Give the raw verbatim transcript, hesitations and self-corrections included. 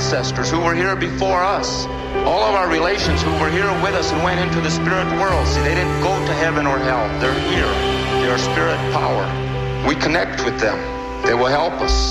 ancestors who were here before us, all of our relations who were here with us and went into the spirit world. See, they didn't go to heaven or hell. They're here. They are spirit power. We connect with them. They will help us.